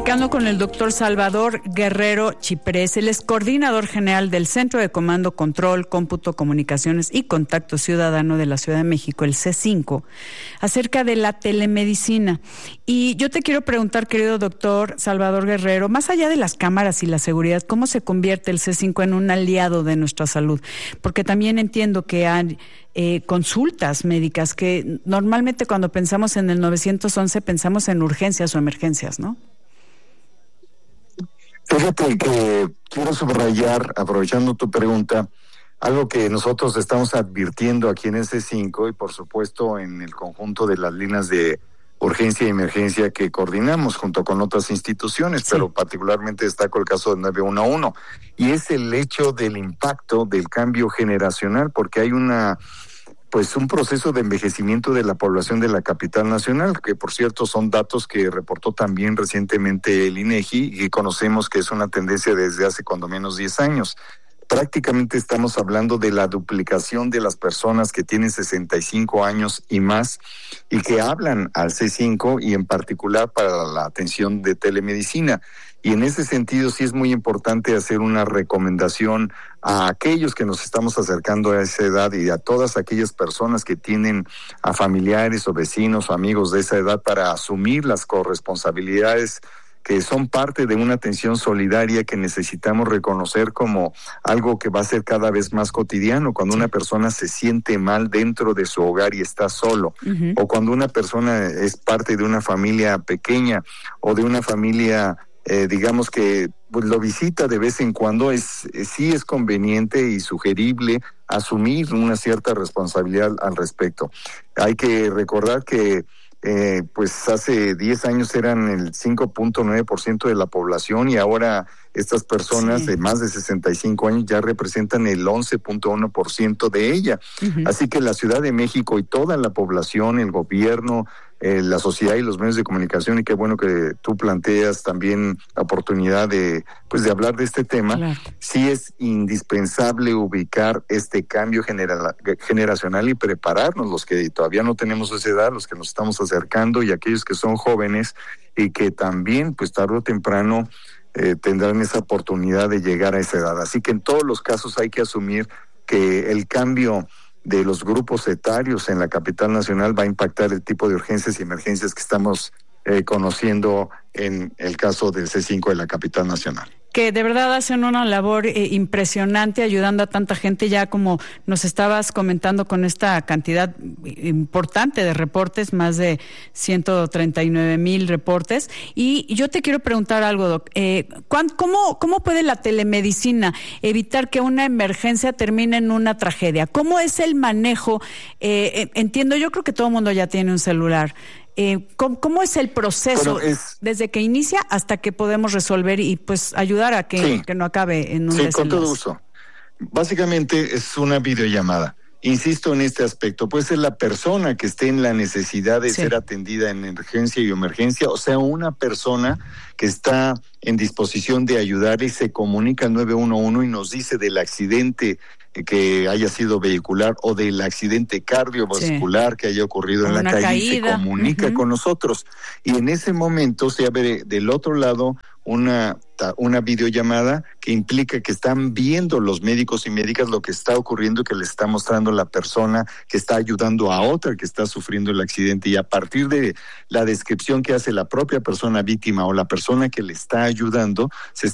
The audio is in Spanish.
platicando con el doctor Salvador Guerrero Chiprés. Él es coordinador general del Centro de Comando, Control, Cómputo, Comunicaciones y Contacto Ciudadano de la Ciudad de México, el C5, acerca de la telemedicina. Y yo te quiero preguntar, querido doctor Salvador Guerrero, más allá de las cámaras y la seguridad, ¿cómo se convierte el C5 en un aliado de nuestra salud? Porque también entiendo que hay consultas médicas que normalmente cuando pensamos en el 911 pensamos en urgencias o emergencias, ¿no? Fíjate que quiero subrayar, aprovechando tu pregunta, algo que nosotros estamos advirtiendo aquí en el C5 y por supuesto en el conjunto de las líneas de urgencia y emergencia que coordinamos junto con otras instituciones, sí, pero particularmente destaco el caso del 911, y es el hecho del impacto del cambio generacional, porque hay un proceso de envejecimiento de la población de la capital nacional, que por cierto son datos que reportó también recientemente el INEGI y conocemos que es una tendencia desde hace cuando menos 10 años. Prácticamente estamos hablando de la duplicación de las personas que tienen 65 años y más y que hablan al C5 y en particular para la atención de telemedicina. Y en ese sentido sí es muy importante hacer una recomendación a aquellos que nos estamos acercando a esa edad y a todas aquellas personas que tienen a familiares o vecinos o amigos de esa edad para asumir las corresponsabilidades que son parte de una atención solidaria que necesitamos reconocer como algo que va a ser cada vez más cotidiano. Cuando una persona se siente mal dentro de su hogar y está solo, o cuando una persona es parte de una familia pequeña o de una familia digamos que pues, lo visita de vez en cuando, sí es conveniente y sugerible asumir una cierta responsabilidad al respecto. Hay que recordar que pues hace 10 años eran el 5.9% de la población y ahora estas personas de más de 65 años ya representan el 11.1% de ella. Así que la Ciudad de México y toda la población, el gobierno, la sociedad y los medios de comunicación, y qué bueno que tú planteas también la oportunidad de hablar de este tema. Claro. Sí es indispensable ubicar este cambio generacional y prepararnos, los que todavía no tenemos esa edad, los que nos estamos acercando y aquellos que son jóvenes y que también pues tarde o temprano tendrán esa oportunidad de llegar a esa edad. Así que en todos los casos hay que asumir que el cambio de los grupos etarios en la capital nacional va a impactar el tipo de urgencias y emergencias que estamos conociendo en el caso del C5 de la capital nacional. Que de verdad hacen una labor impresionante ayudando a tanta gente, ya como nos estabas comentando con esta cantidad importante de reportes, más de 139,000 reportes. Y yo te quiero preguntar algo, Doc. ¿Cómo puede la telemedicina evitar que una emergencia termine en una tragedia? ¿Cómo es el manejo? Entiendo, yo creo que todo el mundo ya tiene un celular. ¿Cómo es el proceso desde que inicia hasta que podemos resolver y pues ayudar a que no acabe en un desenlace? Sí, con todo gusto. Básicamente es una videollamada. Insisto en este aspecto, puede ser la persona que esté en la necesidad de ser atendida en urgencia y emergencia, o sea, una persona que está en disposición de ayudar y se comunica al 911 y nos dice del accidente que haya sido vehicular o del accidente cardiovascular que haya ocurrido en la calle y se comunica con nosotros. Y en ese momento se abre del otro lado una videollamada que implica que están viendo los médicos y médicas lo que está ocurriendo y que le está mostrando la persona que está ayudando a otra que está sufriendo el accidente, y a partir de la descripción que hace la propia persona víctima o la persona que le está ayudando, se